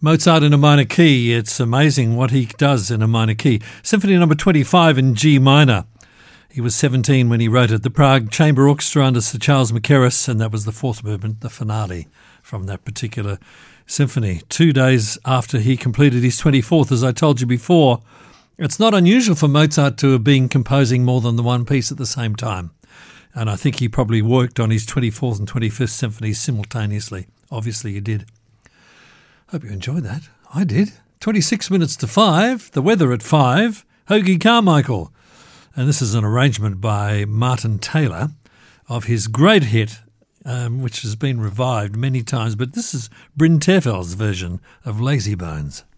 Mozart in a minor key. It's amazing what he does in a minor key. Symphony number 25 in G minor. He was 17 when he wrote it. The Prague Chamber Orchestra under Sir Charles Mackerras, and that was the fourth movement, the finale from that particular symphony. 2 days after he completed his 24th, as I told you before. It's not unusual for Mozart to have been composing more than the one piece at the same time. And I think he probably worked on his 24th and 25th symphonies simultaneously. Obviously he did. Hope you enjoyed that. I did. 26 minutes to 5. The weather at 5. Hoagie Carmichael. And this is an arrangement by Martin Taylor of his great hit, which has been revived many times. But this is Bryn Terfell's version of Lazy Bones.